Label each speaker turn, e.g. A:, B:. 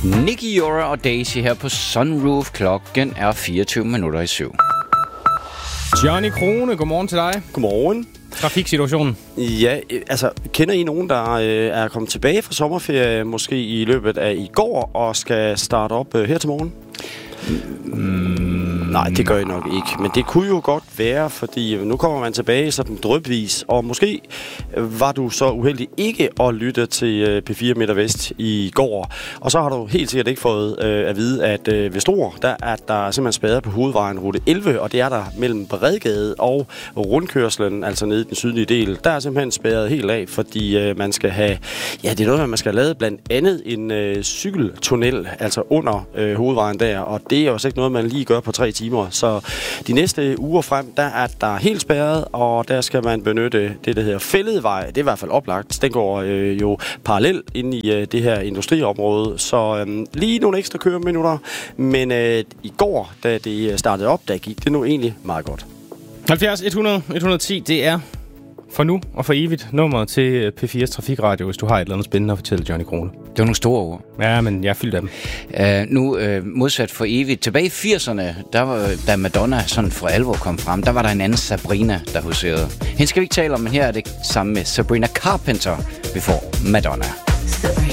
A: Nicky Jora og Daisy her på Sunroof. Klokken er 7:24.
B: Johnny Krone, godmorgen til dig.
C: Godmorgen.
B: Trafiksituationen?
C: Ja, altså, kender I nogen, der er kommet tilbage fra sommerferie, måske i løbet af i går, og skal starte op her til morgen? Nej, det gør I nok ikke. Men det kunne jo godt være, fordi nu kommer man tilbage sådan drypvis, og måske var du så uheldig ikke at lytte til P4 Midt og Vest i går. Og så har du helt sikkert ikke fået at vide, at ved Struer, der er der simpelthen spadet på hovedvejen rute 11, og det er der mellem Bredgade og rundkørslen, altså nede i den sydlige del. Der er simpelthen spærret helt af, fordi man skal have, ja, det er noget, man skal have lavet blandt andet en cykeltunnel, altså under hovedvejen der, og det er jo også ikke noget, man lige gør på 3 timer. Så de næste uger frem, der er der helt spærret, og der skal man benytte det, der hedder Fælledvej. Det er i hvert fald oplagt. Den går jo parallelt ind i det her industriområde, så lige nogle ekstra køreminutter. Men i går, da det startede op, der gik det nu egentlig meget godt.
B: 70 100 110, det er for nu og for evigt nummeret til P4's Trafikradio, hvis du har et eller andet spændende at fortælle, Johnny Krone.
A: Det var nogle store ord.
B: Ja, men jeg er fyldt af dem.
A: Nu modsat for evigt. Tilbage i 80'erne, da Madonna sådan for alvor kom frem, der var der en anden Sabrina, der huserede. Hende skal vi ikke tale om, men her er det sammen med Sabrina Carpenter, vi får Madonna.
D: Sabrina.